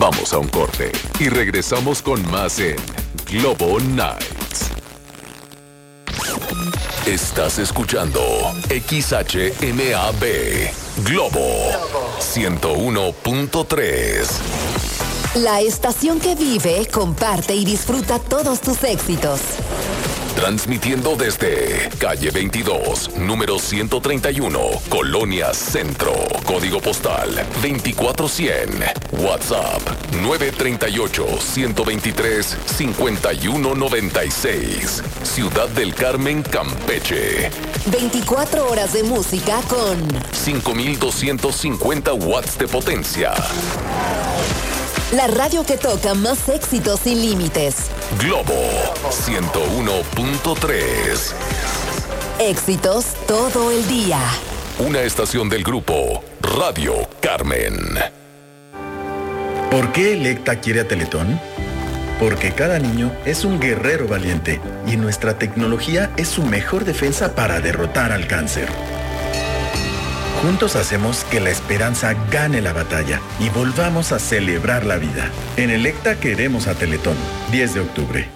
Vamos a un corte y regresamos con más en Globo Nights. Estás escuchando XHMAB Globo 101.3. La estación que vive, comparte y disfruta todos tus éxitos. Transmitiendo desde calle 22, número 131, Colonia Centro, código postal 24100, WhatsApp 938-123-5196, Ciudad del Carmen, Campeche. 24 horas de música con 5250 watts de potencia. La radio que toca más éxitos sin límites. Globo 101.3. Éxitos todo el día. Una estación del grupo Radio Carmen. ¿Por qué Electa quiere a Teletón? Porque cada niño es un guerrero valiente y nuestra tecnología es su mejor defensa para derrotar al cáncer. Juntos hacemos que la esperanza gane la batalla y volvamos a celebrar la vida. En Electa queremos a Teletón. 10 de octubre.